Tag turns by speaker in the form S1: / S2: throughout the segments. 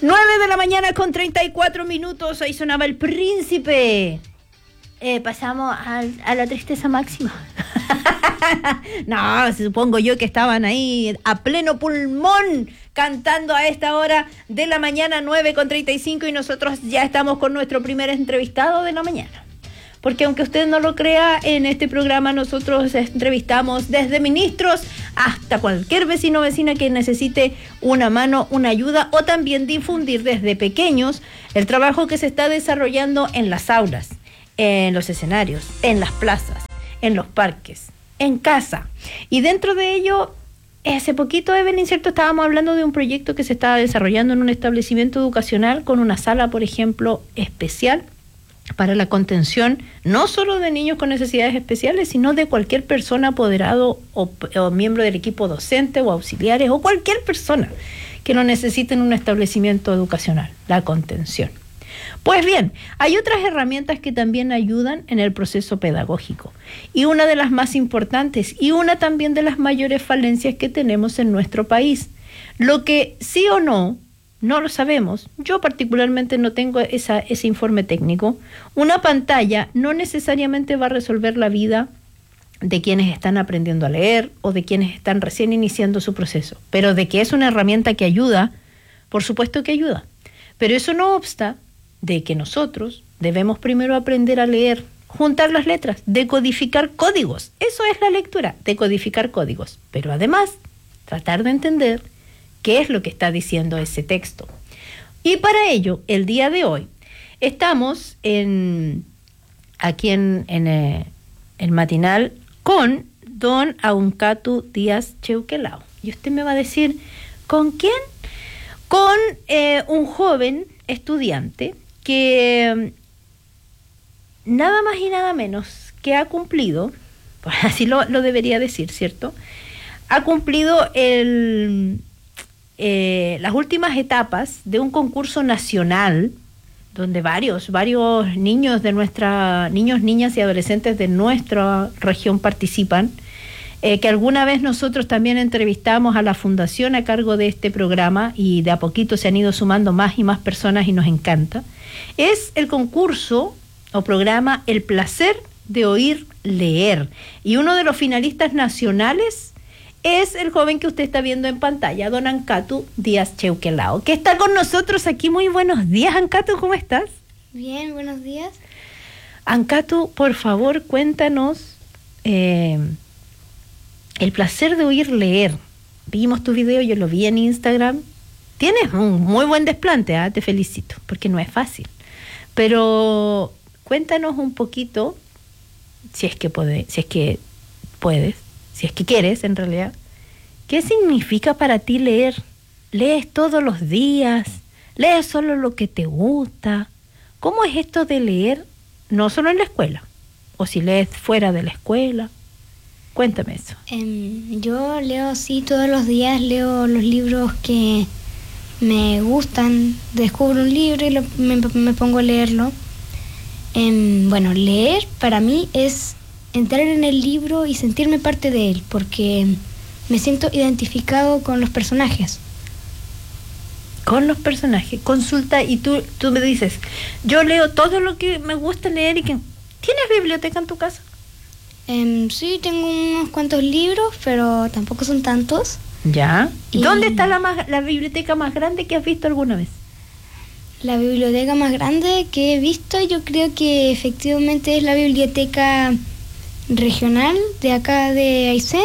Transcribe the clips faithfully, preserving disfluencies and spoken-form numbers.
S1: nueve de la mañana con treinta y cuatro minutos, ahí sonaba El Príncipe. Eh, pasamos a, a la tristeza máxima. No, supongo yo que estaban ahí a pleno pulmón cantando a esta hora de la mañana, nueve con treinta y cinco, y nosotros ya estamos con nuestro primer entrevistado de la mañana. Porque aunque usted no lo crea, en este programa nosotros entrevistamos desde ministros hasta cualquier vecino o vecina que necesite una mano, una ayuda, o también difundir desde pequeños el trabajo que se está desarrollando en las aulas, en los escenarios, en las plazas, en los parques, en casa. Y dentro de ello, hace poquito, Evelyn, ¿cierto? Estábamos hablando de un proyecto que se estaba desarrollando en un establecimiento educacional con una sala, por ejemplo, especial para la contención no solo de niños con necesidades especiales, sino de cualquier persona, apoderado o, o miembro del equipo docente o auxiliares o cualquier persona que lo necesite en un establecimiento educacional, la contención. Pues bien, hay otras herramientas que también ayudan en el proceso pedagógico, y una de las más importantes y una también de las mayores falencias que tenemos en nuestro país. Lo que sí o no, no lo sabemos. Yo particularmente no tengo esa, ese informe técnico. Una pantalla no necesariamente va a resolver la vida de quienes están aprendiendo a leer o de quienes están recién iniciando su proceso. Pero de que es una herramienta que ayuda, por supuesto que ayuda. Pero eso no obsta de que nosotros debemos primero aprender a leer, juntar las letras, decodificar códigos. Eso es la lectura, decodificar códigos. Pero además, tratar de entender qué es lo que está diciendo ese texto. Y para ello, el día de hoy, estamos en, aquí en, en eh, el matinal con don Auncatu Díaz Cheuquelao. Y usted me va a decir, ¿con quién? Con eh, un joven estudiante que nada más y nada menos que ha cumplido, pues así lo, lo debería decir, ¿cierto? Ha cumplido el... Eh, las últimas etapas de un concurso nacional donde varios, varios niños de nuestra, niños, niñas y adolescentes de nuestra región participan, eh, que alguna vez nosotros también entrevistamos a la fundación a cargo de este programa, y de a poquito se han ido sumando más y más personas y nos encanta. Es el concurso o programa El Placer de Oír Leer, y uno de los finalistas nacionales es el joven que usted está viendo en pantalla, don Auncatu Díaz Cheuquelao, que está con nosotros aquí. Muy buenos días, Auncatu, ¿cómo estás?
S2: Bien, buenos días.
S1: Auncatu, por favor, cuéntanos eh, el placer de oír leer. Vimos tu video, yo lo vi en Instagram. Tienes un muy buen desplante, ¿eh? Te felicito, porque no es fácil. Pero cuéntanos un poquito, si es que puede, si es que puedes, si es que quieres, en realidad, ¿qué significa para ti leer? ¿Lees todos los días? ¿Lees solo lo que te gusta? ¿Cómo es esto de leer, no solo en la escuela? ¿O si lees fuera de la escuela? Cuéntame eso.
S2: Um, yo leo, sí, todos los días leo los libros que me gustan. Descubro un libro y lo, me, me pongo a leerlo. Um, bueno, leer para mí es entrar en el libro y sentirme parte de él, porque me siento identificado con los personajes.
S1: Con los personajes. Consulta, y tú, tú me dices, yo leo todo lo que me gusta leer. Y que ¿tienes biblioteca en tu casa?
S2: Um, sí, tengo unos cuantos libros, pero tampoco son tantos.
S1: ¿Ya?
S2: Y
S1: ¿Dónde está la, más, la biblioteca más grande que has visto alguna vez?
S2: La biblioteca más grande que he visto, yo creo que efectivamente es la biblioteca regional de acá de Aysén,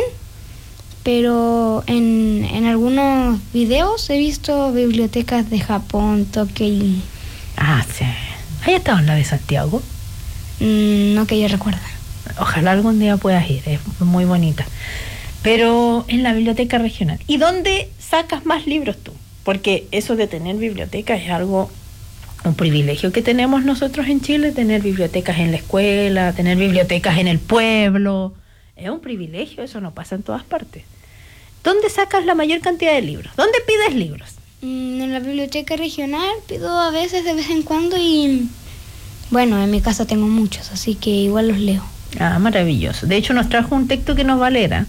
S2: pero en, en algunos videos he visto bibliotecas de Japón, Tokio y...
S1: Ah, sí. ¿Has estado en la de Santiago?
S2: Mm, no que yo recuerde.
S1: Ojalá algún día puedas ir, es muy bonita. Pero en la biblioteca regional. ¿Y dónde sacas más libros tú? Porque eso de tener biblioteca es algo... un privilegio que tenemos nosotros en Chile, tener bibliotecas en la escuela, tener bibliotecas en el pueblo. Es un privilegio, eso no pasa en todas partes. ¿Dónde sacas la mayor cantidad de libros? ¿Dónde pides libros?
S2: Mm, en la biblioteca regional pido a veces, de vez en cuando, y bueno, en mi casa tengo muchos, así que igual los leo.
S1: Ah, maravilloso. De hecho, nos trajo un texto que nos va a leer, ¿eh?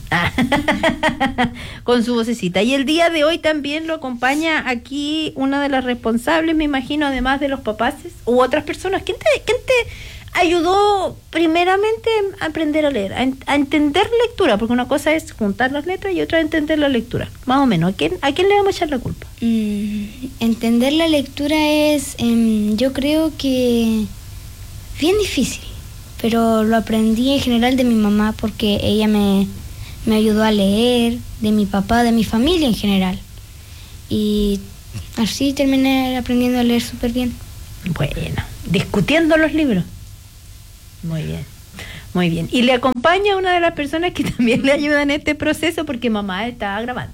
S1: Con su vocecita. Y el día de hoy también lo acompaña aquí una de las responsables, me imagino, además de los papás u otras personas. ¿Quién te, quién te ayudó primeramente a aprender a leer, a, en, a entender lectura? Porque una cosa es juntar las letras y otra es entender la lectura. Más o menos, ¿a quién, a quién le vamos a echar la culpa?
S2: Mm, entender la lectura es, eh, yo creo que bien difícil. Pero lo aprendí en general de mi mamá porque ella me, me ayudó a leer, de mi papá, de mi familia en general. Y así terminé aprendiendo a leer súper bien.
S1: Bueno, discutiendo los libros. Muy bien, muy bien. Y le acompaña una de las personas que también le ayuda en este proceso porque mamá está grabando.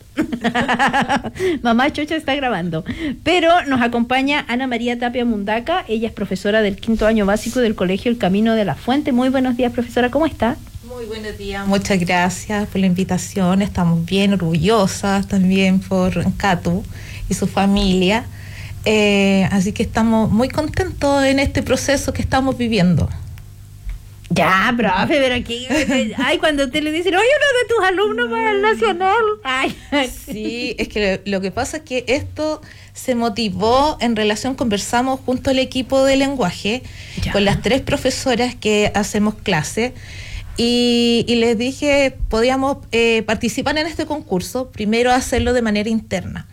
S1: Mamá Chocha está grabando. Pero nos acompaña Ana María Tapia Mundaca. Ella es profesora del quinto año básico del Colegio El Camino de la Fuente. Muy buenos días, profesora. ¿Cómo está?
S3: Muy buenos días. Muchas gracias por la invitación. Estamos bien orgullosas también por Catu y su familia. Eh, así que estamos muy contentos en este proceso que estamos viviendo.
S1: Ya, profe, pero aquí, ay, cuando usted le dicen, oye, uno de tus alumnos va al Nacional. Ay.
S3: Sí, es que lo, lo que pasa es que esto se motivó en relación, conversamos junto al equipo de lenguaje, ya, con las tres profesoras que hacemos clase, y, y les dije, podíamos eh, participar en este concurso, primero hacerlo de manera interna.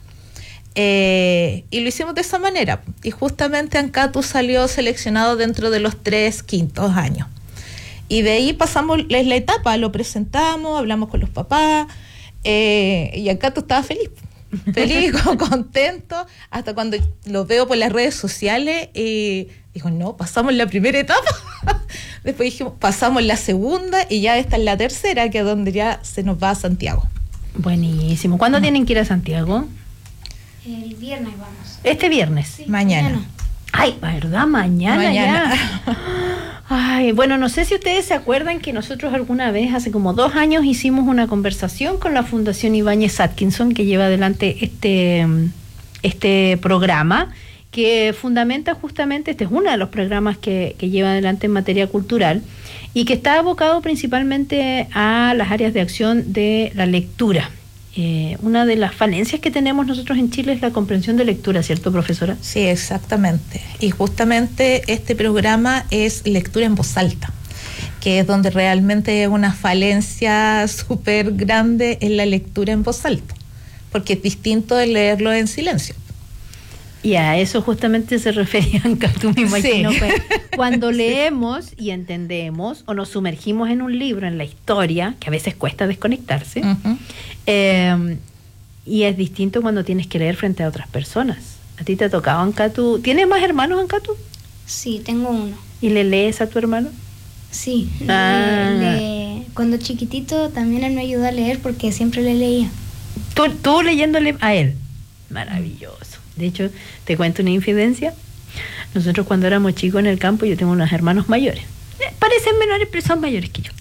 S3: Eh, y lo hicimos de esa manera, y justamente Ancatu salió seleccionado dentro de los tres quintos años. Y de ahí pasamos la, la etapa, lo presentamos, hablamos con los papás, eh, y acá tú estabas feliz, feliz, contento, hasta cuando lo veo por las redes sociales, y dijo, no, pasamos la primera etapa, después dijimos, pasamos la segunda, y ya esta es la tercera, que es donde ya se nos va a Santiago.
S1: Buenísimo. ¿Cuándo uh-huh. tienen que ir a Santiago?
S2: El viernes vamos.
S1: ¿Este viernes?
S2: Sí,
S3: mañana.
S2: mañana.
S1: Ay, ¿verdad? Mañana, mañana. Ya. Ay, bueno, no sé si ustedes se acuerdan que nosotros alguna vez, hace como dos años, hicimos una conversación con la Fundación Ibáñez Atkinson, que lleva adelante este, este programa, que fundamenta justamente, este es uno de los programas que, que lleva adelante en materia cultural, y que está abocado principalmente a las áreas de acción de la lectura. Eh, una de las falencias que tenemos nosotros en Chile es la comprensión de lectura, ¿cierto, profesora?
S3: Sí, exactamente. Y justamente este programa es lectura en voz alta, que es donde realmente hay una falencia súper grande en la lectura en voz alta, porque es distinto de leerlo en silencio.
S1: Y a eso justamente se referían, tú me imagino, sí. Pues, cuando leemos y entendemos o nos sumergimos en un libro, en la historia, que a veces cuesta desconectarse, uh-huh. eh, y es distinto cuando tienes que leer frente a otras personas. ¿A ti te ha tocado, Ancatu? ¿Tienes más hermanos, Ancatu?
S2: Sí, tengo uno.
S1: ¿Y le lees a tu hermano?
S2: Sí,
S1: ah.
S2: le, le, cuando chiquitito también él me ayudó a leer porque siempre le leía.
S1: ¿Tú, tú leyéndole a él? Maravilloso. De hecho, te cuento una infidencia. Nosotros cuando éramos chicos en el campo, yo tengo unos hermanos mayores. Eh, parecen menores, pero son mayores que yo.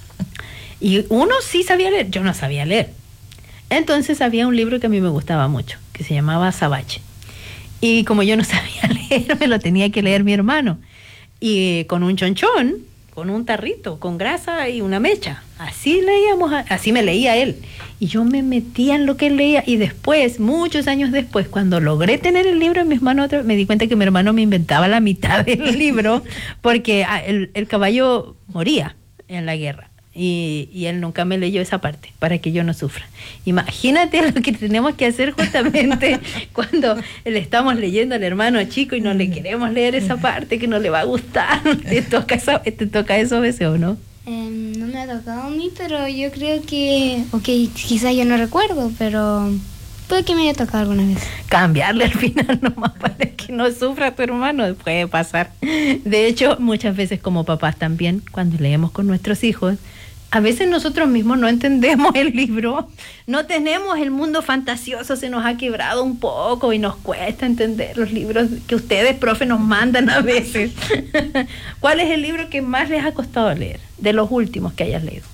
S1: Y uno sí sabía leer, yo no sabía leer. Entonces había un libro que a mí me gustaba mucho, que se llamaba Sabache. Y como yo no sabía leer, me lo tenía que leer mi hermano. Y con un chonchón, con un tarrito, con grasa y una mecha. Así leíamos, así me leía él. Y yo me metía en lo que él leía. Y después, muchos años después, cuando logré tener el libro en mis manos, me di cuenta que mi hermano me inventaba la mitad del libro, porque el, el caballo moría en la guerra. Y, y él nunca me leyó esa parte, para que yo no sufra. Imagínate lo que tenemos que hacer justamente cuando le estamos leyendo al hermano chico y no le queremos leer esa parte que no le va a gustar. ¿Te toca eso, te toca eso a veces o no?
S2: Eh, no me ha tocado a mí, pero yo creo que, ok, quizás yo no recuerdo, pero puede que me haya tocado alguna vez.
S1: Cambiarle al final nomás para que no sufra tu hermano, puede pasar. De hecho, muchas veces como papás también, cuando leemos con nuestros hijos, a veces nosotros mismos no entendemos el libro, no tenemos el mundo fantasioso, se nos ha quebrado un poco y nos cuesta entender los libros que ustedes, profe, nos mandan a veces. ¿Cuál es el libro que más les ha costado leer, de los últimos que hayas leído?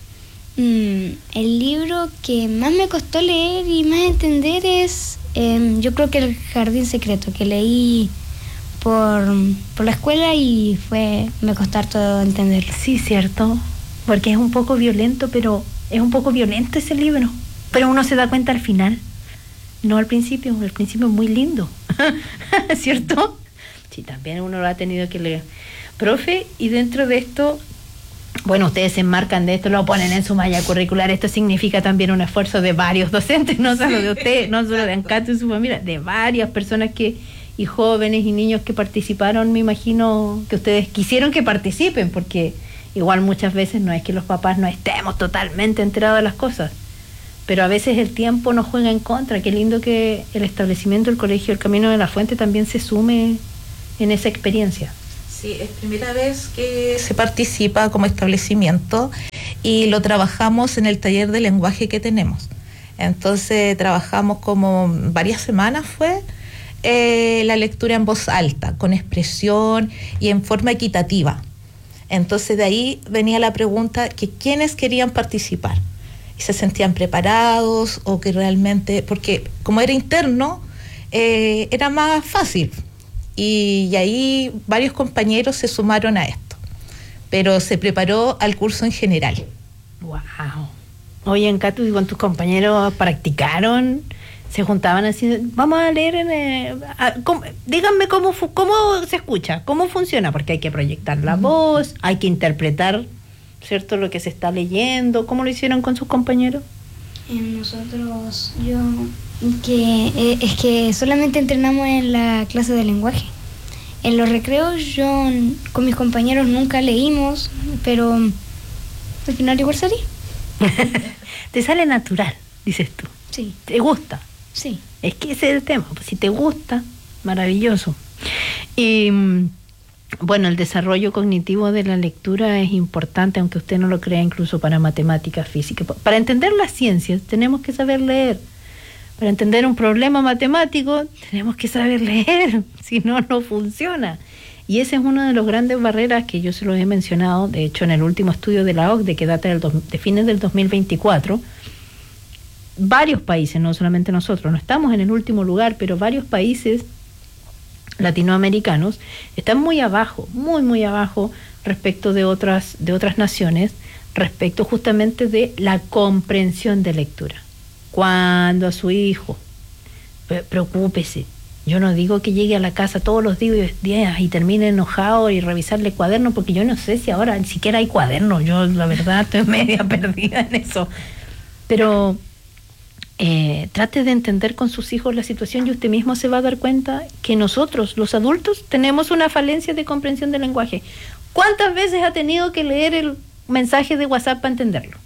S2: Mm, el libro que más me costó leer y más entender es, eh, yo creo que El Jardín Secreto, que leí por, por la escuela y fue me costó todo entenderlo.
S1: Sí, cierto, porque es un poco violento, pero es un poco violento ese libro, pero uno se da cuenta al final, no al principio. Al principio es muy lindo, ¿cierto? Sí, también uno lo ha tenido que leer. Profe, y dentro de esto, bueno, ustedes se enmarcan de esto, lo ponen en su malla curricular. Esto significa también un esfuerzo de varios docentes, no solo de usted, no solo de Ancato y su familia, de varias personas que, y jóvenes y niños que participaron. Me imagino que ustedes quisieron que participen, porque igual muchas veces no es que los papás no estemos totalmente enterados de las cosas, pero a veces el tiempo nos juega en contra. Qué lindo que el establecimiento, el colegio El Camino de la Fuente también se sume en esa experiencia.
S3: Sí, es primera vez que se participa como establecimiento y lo trabajamos en el taller de lenguaje que tenemos. Entonces trabajamos como varias semanas fue eh, la lectura en voz alta, con expresión y en forma equitativa. Entonces de ahí venía la pregunta que quiénes querían participar y se sentían preparados o que realmente, porque como era interno eh, era más fácil. Y, y ahí varios compañeros se sumaron a esto, pero se preparó al curso en general.
S1: Wow. Oye, Ancato, ¿y con tus compañeros practicaron? ¿Se juntaban así? Vamos a leer en el, a, ¿cómo, díganme cómo, cómo se escucha, cómo funciona, porque hay que proyectar la voz, hay que interpretar, ¿cierto?, lo que se está leyendo. ¿Cómo lo hicieron con sus compañeros?
S2: Eh, nosotros, yo, que eh, es que solamente entrenamos en la clase de lenguaje. En los recreos yo con mis compañeros nunca leímos, pero al final igual salí.
S1: Te sale natural, dices tú.
S2: Sí.
S1: ¿Te gusta?
S2: Sí.
S1: Es que ese es el tema. Pues si te gusta, maravilloso. Y bueno, el desarrollo cognitivo de la lectura es importante, aunque usted no lo crea, incluso para matemáticas, física. Para entender las ciencias tenemos que saber leer. Para entender un problema matemático tenemos que saber leer, si no, no funciona. Y esa es una de las grandes barreras que yo se los he mencionado, de hecho en el último estudio de la O C D E, que data del dos, de fines del dos mil veinticuatro, varios países, no solamente nosotros, no estamos en el último lugar, pero varios países latinoamericanos están muy abajo, muy muy abajo respecto de otras de otras naciones, respecto justamente de la comprensión de lectura. Cuando a su hijo, preocúpese, yo no digo que llegue a la casa todos los días y termine enojado y revisarle cuadernos, porque yo no sé si ahora ni siquiera hay cuadernos, yo la verdad estoy media perdida en eso, pero Eh, trate de entender con sus hijos la situación y usted mismo se va a dar cuenta que nosotros, los adultos, tenemos una falencia de comprensión del lenguaje. ¿Cuántas veces ha tenido que leer el mensaje de WhatsApp para entenderlo?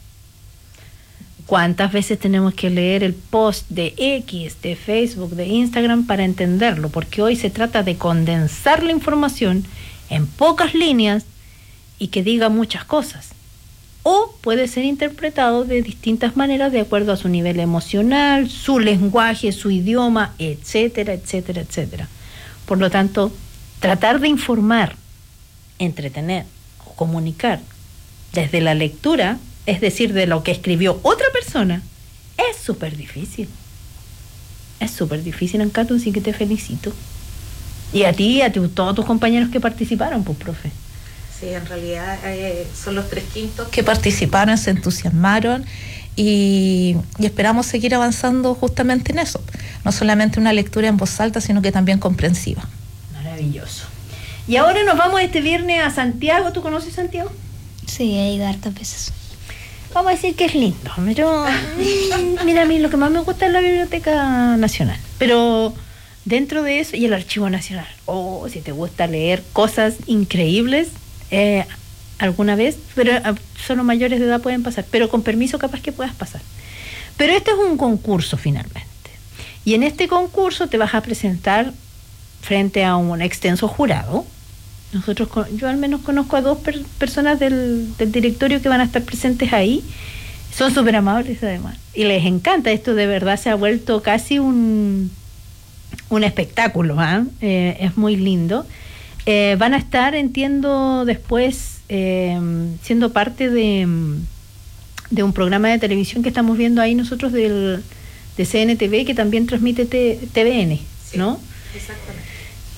S1: ¿Cuántas veces tenemos que leer el post de X, de Facebook, de Instagram para entenderlo? Porque hoy se trata de condensar la información en pocas líneas y que diga muchas cosas. O puede ser interpretado de distintas maneras de acuerdo a su nivel emocional, su lenguaje, su idioma, etcétera, etcétera, etcétera. Por lo tanto, tratar de informar, entretener o comunicar desde la lectura, es decir, de lo que escribió otra persona, es súper difícil. Es súper difícil, Ancato, así que te felicito. Y a ti y a tu, todos tus compañeros que participaron, pues, profe.
S3: Sí, en realidad eh, son los tres quintos que participaron, se entusiasmaron y, y esperamos seguir avanzando justamente en eso. No solamente una lectura en voz alta, sino que también comprensiva.
S1: Maravilloso. Y ahora nos vamos este viernes a Santiago. ¿Tú conoces Santiago?
S2: Sí, he ido hartas veces.
S1: Vamos a decir que es lindo, pero mira, a mí lo que más me gusta es la Biblioteca Nacional. Pero dentro de eso, y el Archivo Nacional. Oh, si te gusta leer cosas increíbles, Eh, alguna vez, pero eh, solo mayores de edad pueden pasar, pero con permiso capaz que puedas pasar. Pero este es un concurso finalmente, y en este concurso te vas a presentar frente a un extenso jurado. Nosotros, yo al menos conozco a dos per, personas del, del directorio que van a estar presentes ahí, son súper amables además, y les encanta esto. De verdad se ha vuelto casi un un espectáculo, ¿eh? Eh, es muy lindo. Eh, van a estar, entiendo, después eh, siendo parte de, de un programa de televisión que estamos viendo ahí nosotros del, de C N T V, que también transmite T V N, ¿no?
S3: Sí, exactamente.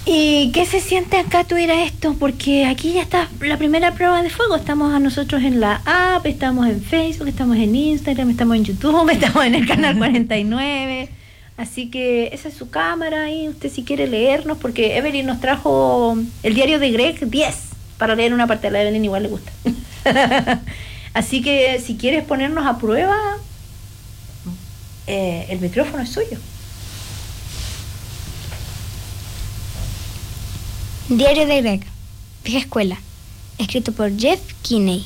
S1: ¿Y qué se siente acá tú ir a esto? Porque aquí ya está la primera prueba de fuego. Estamos a nosotros en la app, estamos en Facebook, estamos en Instagram, estamos en YouTube, estamos en el canal cuarenta y nueve. Así que esa es su cámara ahí, usted si quiere leernos, porque Evelyn nos trajo el diario de Greg diez para leer una parte de la Evelyn, igual le gusta. Así que si quieres ponernos a prueba, eh, el micrófono es suyo.
S2: Diario de Greg, vieja escuela, escrito por Jeff Kinney.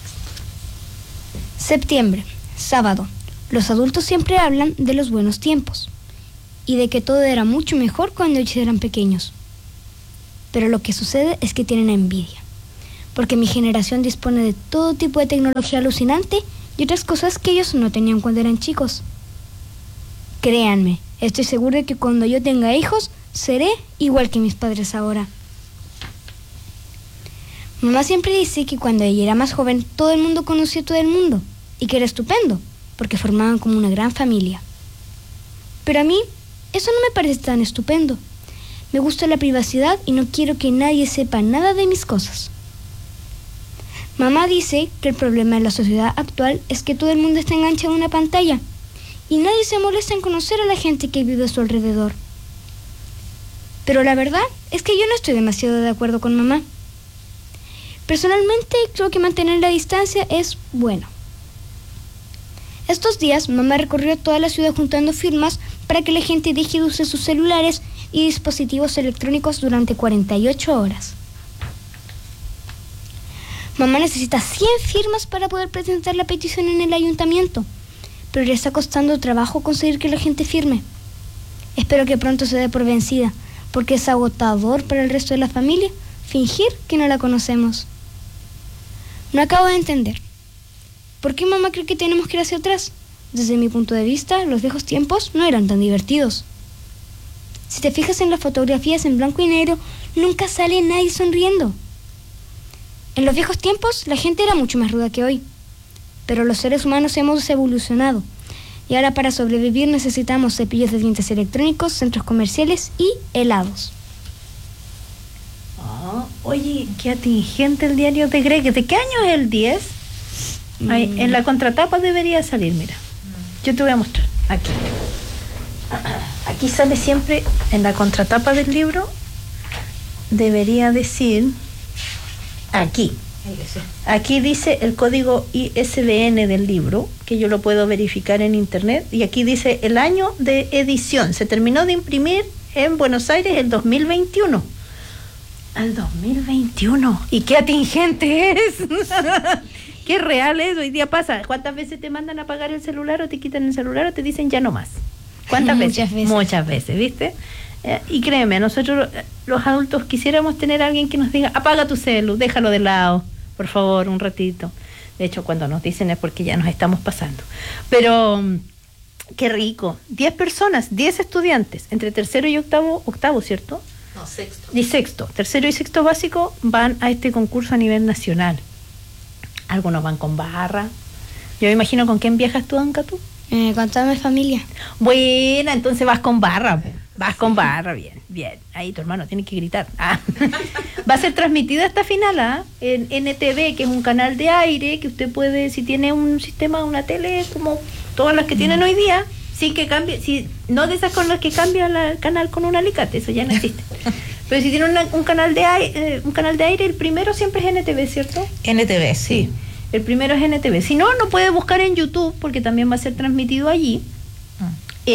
S2: Septiembre, sábado. Los adultos siempre hablan de los buenos tiempos y de que todo era mucho mejor cuando ellos eran pequeños. Pero lo que sucede es que tienen envidia, porque mi generación dispone de todo tipo de tecnología alucinante y otras cosas que ellos no tenían cuando eran chicos. Créanme, estoy seguro de que cuando yo tenga hijos, seré igual que mis padres ahora. Mamá siempre dice que cuando ella era más joven, todo el mundo conocía a todo el mundo y que era estupendo, porque formaban como una gran familia. Pero a mí, eso no me parece tan estupendo. Me gusta la privacidad y no quiero que nadie sepa nada de mis cosas. Mamá dice que el problema en la sociedad actual es que todo el mundo está enganchado en una pantalla y nadie se molesta en conocer a la gente que vive a su alrededor. Pero la verdad es que yo no estoy demasiado de acuerdo con mamá. Personalmente creo que mantener la distancia es bueno. Estos días mamá recorrió toda la ciudad juntando firmas para que la gente deje de usar sus celulares y dispositivos electrónicos durante cuarenta y ocho horas. Mamá necesita cien firmas para poder presentar la petición en el ayuntamiento, pero le está costando trabajo conseguir que la gente firme. Espero que pronto se dé por vencida, porque es agotador para el resto de la familia fingir que no la conocemos. No acabo de entender. ¿Por qué mamá cree que tenemos que ir hacia atrás? Desde mi punto de vista, los viejos tiempos no eran tan divertidos. Si te fijas en las fotografías en blanco y negro, nunca sale nadie sonriendo. En los viejos tiempos, la gente era mucho más ruda que hoy. Pero los seres humanos hemos evolucionado. Y ahora para sobrevivir necesitamos cepillos de dientes electrónicos, centros comerciales y helados.
S1: Oh, oye, qué atingente el diario de Greg. ¿De qué año es el diez? Mm. Ahí, en la contratapa debería salir, mira. Yo te voy a mostrar. Aquí. Aquí sale siempre, en la contratapa del libro, debería decir, aquí. Aquí dice el código I S B N del libro, que yo lo puedo verificar en internet, y aquí dice el año de edición. Se terminó de imprimir en Buenos Aires el dos mil veintiuno. Al dos mil veintiuno. ¿Y qué atingente es? Qué real es, hoy día pasa. ¿Cuántas veces te mandan a apagar el celular o te quitan el celular o te dicen ya no más? ¿Cuántas veces?
S2: Muchas veces.
S1: Muchas veces, ¿viste? Eh, y créeme, nosotros los adultos quisiéramos tener a alguien que nos diga, apaga tu celu, déjalo de lado, por favor, un ratito. De hecho, cuando nos dicen es porque ya nos estamos pasando. Pero, qué rico. Diez personas, diez estudiantes, entre tercero y octavo, octavo, ¿cierto?
S3: No, sexto.
S1: Y sexto, tercero y sexto básico van a este concurso a nivel nacional. Algunos van con barra. Yo me imagino con quién viajas tú, Anca, tú.
S2: Eh, con toda mi familia.
S1: Buena, entonces vas con barra. Vas con barra, bien, bien. Ahí tu hermano tiene que gritar. Ah. Va a ser transmitida esta final ¿ah? en N T V, que es un canal de aire que usted puede, si tiene un sistema, una tele como todas las que tienen hoy día, sin que cambie, si no de esas con las que cambia la- el canal con un alicate, eso ya no existe. Pero si tiene una- un canal de aire, eh, un canal de aire, el primero siempre es N T V, ¿cierto?
S3: N T V, sí.
S1: El primero es N T V. Si no, no puede buscar en YouTube porque también va a ser transmitido allí.
S3: Mm.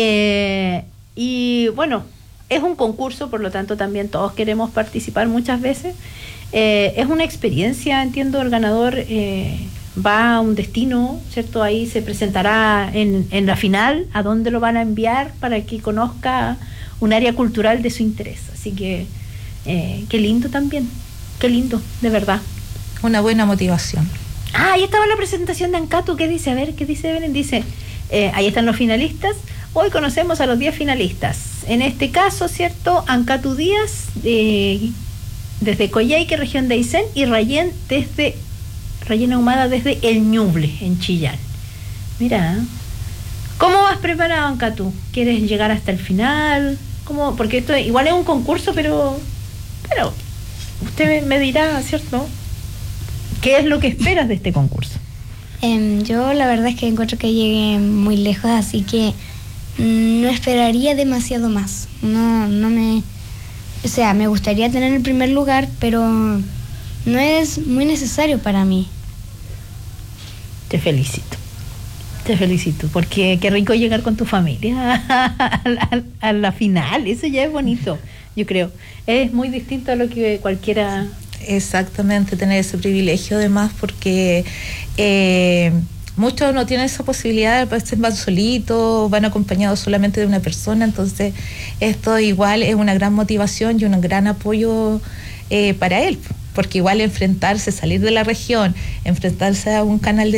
S1: Eh, y bueno, es un concurso, por lo tanto también todos queremos participar muchas veces. Eh, es una experiencia, entiendo, el ganador eh, va a un destino, ¿cierto? Ahí se presentará en, en la final a dónde lo van a enviar para que conozca un área cultural de su interés. Así que eh, qué lindo también, qué lindo, de verdad.
S3: Una buena motivación.
S1: Ah, ahí estaba la presentación de Ancatu. ¿Qué dice? A ver, ¿qué dice Belén? Dice, eh, ahí están los finalistas. Hoy conocemos a los diez finalistas. En este caso, ¿cierto? Ancatu Díaz, eh, desde Coyhaique, región de Aysén, y Rayén desde, Rayén Ahumada desde El Ñuble, en Chillán. Mira, ¿cómo vas preparado, Ancatu? ¿Quieres llegar hasta el final? Como, porque esto igual es un concurso, pero, pero usted me dirá, ¿cierto? ¿Qué es lo que esperas de este concurso?
S2: Em, yo la verdad es que encuentro que llegué muy lejos, así que mm, no esperaría demasiado más. No, no me... O sea, me gustaría tener el primer lugar, pero no es muy necesario para mí.
S1: Te felicito. Te felicito, porque qué rico llegar con tu familia a la, a la final. Eso ya es bonito, yo creo. Es muy distinto a lo que cualquiera...
S3: Exactamente, tener ese privilegio además, porque eh, muchos no tienen esa posibilidad, pues van solitos, van acompañados solamente de una persona, entonces esto igual es una gran motivación y un gran apoyo eh, para él, porque igual enfrentarse, salir de la región, enfrentarse a un canal de